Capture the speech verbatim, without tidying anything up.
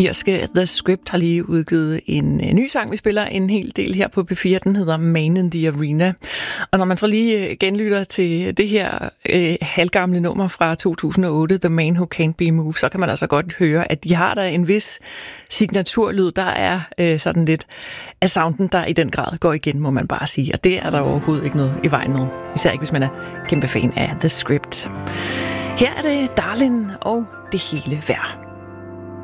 Irske The Script har lige udgivet en ny sang, vi spiller en hel del her på P fire. Den hedder Man in the Arena. Og når man så lige genlytter til det her øh, halvgamle nummer fra to tusind og otte, The Man Who Can't Be Moved, så kan man altså godt høre, at de har der en vis signaturlyd. Der er øh, sådan lidt af sounden, der i den grad går igen, må man bare sige. Og det er der overhovedet ikke noget i vejen med. Især ikke, hvis man er kæmpe fan af The Script. Her er det Darlin og det hele værd.